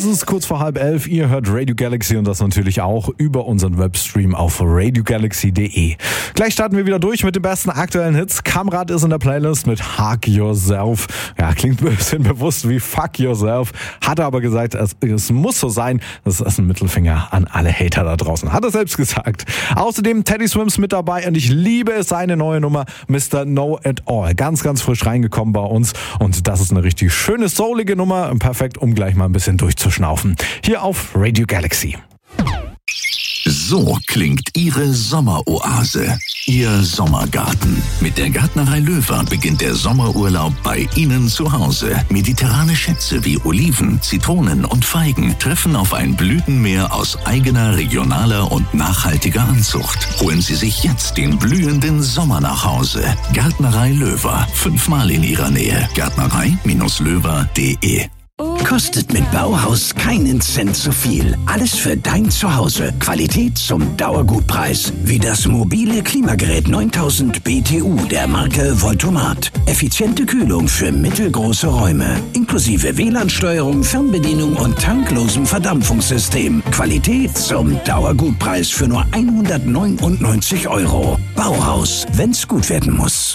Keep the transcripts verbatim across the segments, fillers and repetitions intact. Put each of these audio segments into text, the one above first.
Es ist kurz vor halb elf, ihr hört Radio Galaxy und das natürlich auch über unseren Webstream auf radio galaxy punkt de. Gleich starten wir wieder durch mit den besten aktuellen Hits. Kamrat ist in der Playlist mit Hug Yourself. Ja, klingt ein bisschen bewusst wie Fuck Yourself. Hat er aber gesagt, es, es muss so sein. Das ist ein Mittelfinger an alle Hater da draußen. Hat er selbst gesagt. Außerdem Teddy Swims mit dabei und ich liebe es, seine neue Nummer Mister Know It All. Ganz, ganz frisch reingekommen bei uns und das ist eine richtig schöne, soulige Nummer. Perfekt, um gleich mal ein bisschen durchzuschnaufen. Hier auf Radio Galaxy. So klingt Ihre Sommeroase, Ihr Sommergarten. Mit der Gärtnerei Löwer beginnt der Sommerurlaub bei Ihnen zu Hause. Mediterrane Schätze wie Oliven, Zitronen und Feigen treffen auf ein Blütenmeer aus eigener, regionaler und nachhaltiger Anzucht. Holen Sie sich jetzt den blühenden Sommer nach Hause. Gärtnerei Löwer, fünfmal in Ihrer Nähe. Gärtnerei Löwer punkt de. Kostet mit Bauhaus keinen Cent zu viel. Alles für dein Zuhause. Qualität zum Dauergutpreis. Wie das mobile Klimagerät neuntausend B T U der Marke Voltomat. Effiziente Kühlung für mittelgroße Räume. Inklusive W L A N-Steuerung, Fernbedienung und tanklosem Verdampfungssystem. Qualität zum Dauergutpreis für nur hundertneunundneunzig Euro. Bauhaus, wenn's gut werden muss.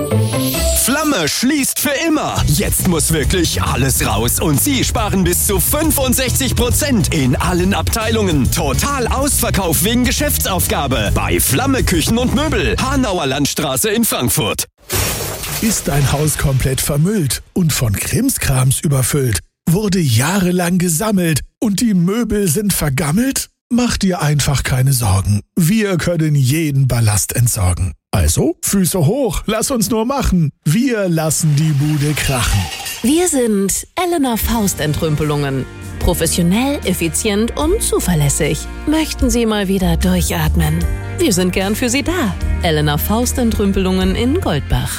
Flamme schließt für immer. Jetzt muss wirklich alles raus und Sie sparen bis zu fünfundsechzig Prozent in allen Abteilungen. Total Ausverkauf wegen Geschäftsaufgabe bei Flamme Küchen und Möbel, Hanauer Landstraße in Frankfurt. Ist dein Haus komplett vermüllt und von Krimskrams überfüllt? Wurde jahrelang gesammelt und die Möbel sind vergammelt? Mach dir einfach keine Sorgen. Wir können jeden Ballast entsorgen. Also, Füße hoch, lass uns nur machen. Wir lassen die Bude krachen. Wir sind Elena Faust Entrümpelungen. Professionell, effizient und zuverlässig. Möchten Sie mal wieder durchatmen? Wir sind gern für Sie da. Elena Faust Entrümpelungen in Goldbach.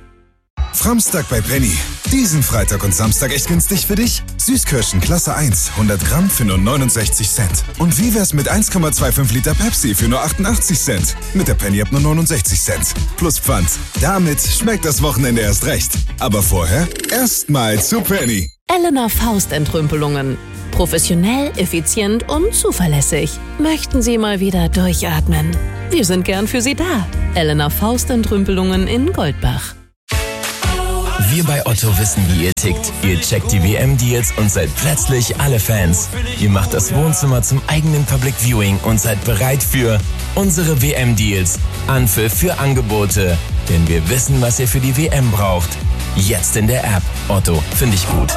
Framstag bei Penny. Diesen Freitag und Samstag echt günstig für dich? Süßkirschen Klasse eins, hundert Gramm für nur neunundsechzig Cent. Und wie wär's mit eins Komma fünfundzwanzig Liter Pepsi für nur achtundachtzig Cent? Mit der Penny ab nur neunundsechzig Cent. Plus Pfand. Damit schmeckt das Wochenende erst recht. Aber vorher erstmal zu Penny. Elena Faust Entrümpelungen. Professionell, effizient und zuverlässig. Möchten Sie mal wieder durchatmen? Wir sind gern für Sie da. Elena Faust Entrümpelungen in Goldbach. Wir bei Otto wissen, wie ihr tickt. Ihr checkt die W M-Deals und seid plötzlich alle Fans. Ihr macht das Wohnzimmer zum eigenen Public Viewing und seid bereit für unsere W M-Deals. Anpfiff für Angebote. Denn wir wissen, was ihr für die W M braucht. Jetzt in der App. Otto, finde ich gut.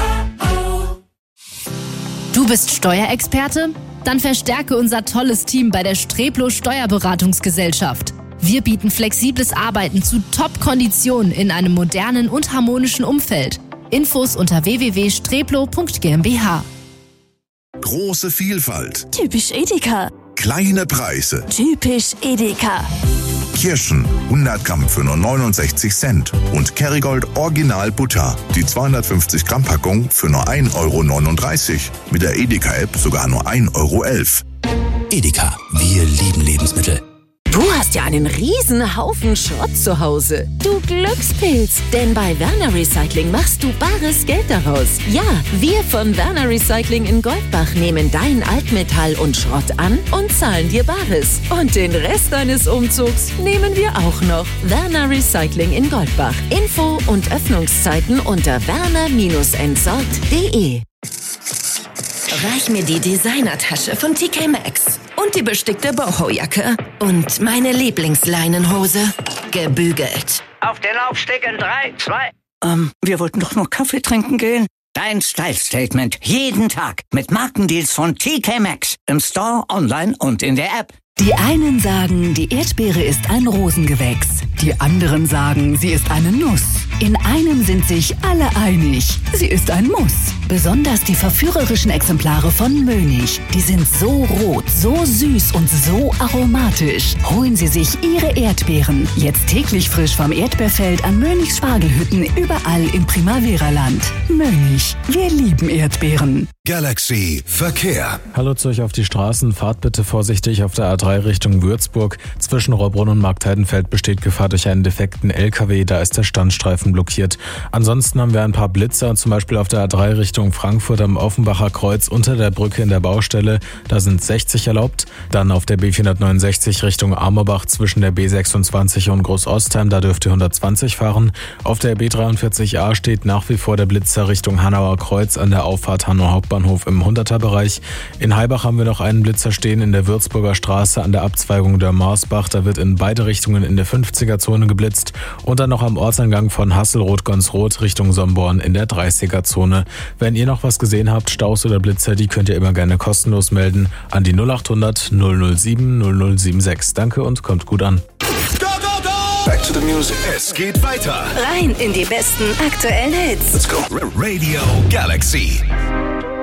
Du bist Steuerexperte? Dann verstärke unser tolles Team bei der Streplo Steuerberatungsgesellschaft. Wir bieten flexibles Arbeiten zu Top-Konditionen in einem modernen und harmonischen Umfeld. Infos unter w w w punkt streplo punkt g m b h. Große Vielfalt. Typisch Edeka. Kleine Preise. Typisch Edeka. Kirschen, hundert Gramm für nur neunundsechzig Cent. Und Kerrygold Original Butter, die zweihundertfünfzig Gramm Packung für nur ein Euro neununddreißig. Mit der Edeka-App sogar nur ein Euro elf. Edeka, wir lieben Lebensmittel. Du hast ja einen riesen Haufen Schrott zu Hause. Du Glückspilz, denn bei Werner Recycling machst du bares Geld daraus. Ja, wir von Werner Recycling in Goldbach nehmen dein Altmetall und Schrott an und zahlen dir Bares. Und den Rest deines Umzugs nehmen wir auch noch. Werner Recycling in Goldbach. Info und Öffnungszeiten unter werner entsorgt punkt de. Reich mir die Designertasche von T K Maxx und die bestickte Boho-Jacke und meine Lieblingsleinenhose, gebügelt. Auf den Laufsteg in drei, zwei... Ähm, wir wollten doch nur Kaffee trinken gehen. Dein Style-Statement jeden Tag mit Markendeals von T K Maxx im Store, online und in der App. Die einen sagen, die Erdbeere ist ein Rosengewächs. Die anderen sagen, sie ist eine Nuss. In einem sind sich alle einig. Sie ist ein Muss. Besonders die verführerischen Exemplare von Mönig. Die sind so rot, so süß und so aromatisch. Holen Sie sich Ihre Erdbeeren. Jetzt täglich frisch vom Erdbeerfeld an Mönigs Spargelhütten überall im Primavera-Land. Mönig, wir lieben Erdbeeren. Galaxy Verkehr. Hallo zu euch auf die Straßen. Fahrt bitte vorsichtig auf der A drei drei Richtung Würzburg. Zwischen Rohrbrunn und Marktheidenfeld besteht Gefahr durch einen defekten L K W, da ist der Standstreifen blockiert. Ansonsten haben wir ein paar Blitzer, zum Beispiel auf der A drei Richtung Frankfurt am Offenbacher Kreuz unter der Brücke in der Baustelle, da sind sechzig erlaubt. Dann auf der B vierhundertneunundsechzig Richtung Amorbach zwischen der B sechsundzwanzig und Großostheim, da dürft ihr hundertzwanzig fahren. Auf der B dreiundvierzig A steht nach wie vor der Blitzer Richtung Hanauer Kreuz an der Auffahrt Hanau Hauptbahnhof im hunderter-Bereich. In Heibach haben wir noch einen Blitzer stehen in der Würzburger Straße an der Abzweigung der Marsbach. Da wird in beide Richtungen in der fünfziger-Zone geblitzt. Und dann noch am Ortseingang von Hasselroth-Gonsroth Richtung Somborn in der dreißiger-Zone. Wenn ihr noch was gesehen habt, Staus oder Blitzer, die könnt ihr immer gerne kostenlos melden an die null achthundert null null sieben null null sieben sechs. Danke und kommt gut an. Back to the music. Es geht weiter. Rein in die besten aktuellen Hits. Let's go. Radio Galaxy.